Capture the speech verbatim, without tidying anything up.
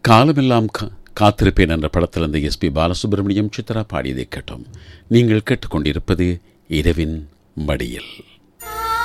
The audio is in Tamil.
காலமெல்லாம் கா காத்திருப்பேன் என்ற படத்திலிருந்து எஸ் பி பாலசுப்ரமணியம் சித்ரா பாடியதை கேட்டோம். நீங்கள் கேட்டுக்கொண்டிருப்பது இரவின் மடியில்.